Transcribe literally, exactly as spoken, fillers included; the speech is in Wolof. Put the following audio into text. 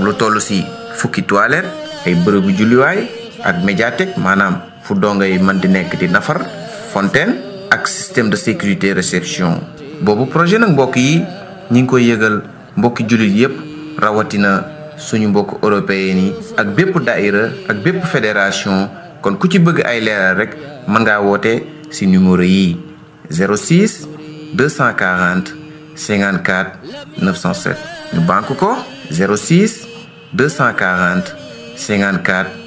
lu toll si fukki toilette ay bërëbu julliwaay ak médiathèque maanaam fu dongay mën di nekk di nafar fontaine ak système de sécurité réception boobu projet nag mbokk yi ñi ngi koy yëgal mbokki jullit yépp rawatina suñu mbokk européen yi ak bépp daïra ak bépp fédération kon ku ci bëgg ay leeral rek mën ngaa woote si numéro yi zéro six deux cent quarante cinquante-quatre neuf cent sept ñu banque ko zéro six deux cent quarante cinquante-quatre